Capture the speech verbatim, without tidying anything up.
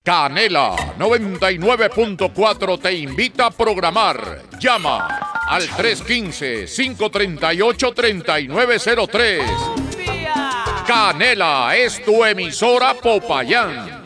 Canela noventa y nueve punto cuatro te invita a programar. Llama al tres uno cinco, cinco tres ocho, tres nueve cero tres. Canela es tu emisora Popayán.